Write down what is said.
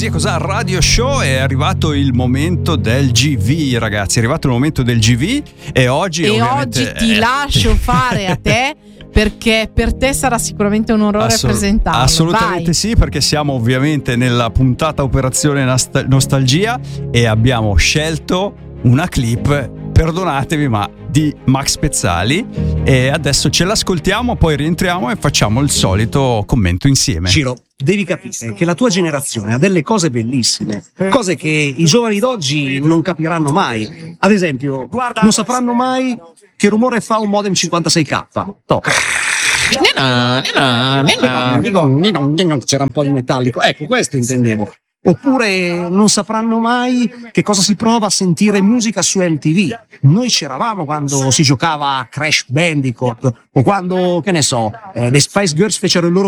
Così è cos'ha Radio Show, è arrivato il momento del GV, ragazzi, è arrivato il momento del GV e oggi oggi ti lascio fare a te, perché per te sarà sicuramente un onore presentarlo. Assolutamente. Vai. Sì, perché siamo ovviamente nella puntata Operazione Nostalgia e abbiamo scelto una clip, perdonatemi, ma di Max Pezzali, e adesso ce l'ascoltiamo, poi rientriamo e facciamo il solito commento insieme. Ciro, devi capire che la tua generazione ha delle cose bellissime, cose che i giovani d'oggi non capiranno mai. Ad esempio, non sapranno mai che rumore fa un modem 56K. C'era un po' di metallico, ecco, questo intendevo. Oppure non sapranno mai che cosa si prova a sentire musica su MTV. Noi c'eravamo quando si giocava a Crash Bandicoot o quando, che ne so, le Spice Girls fecero il loro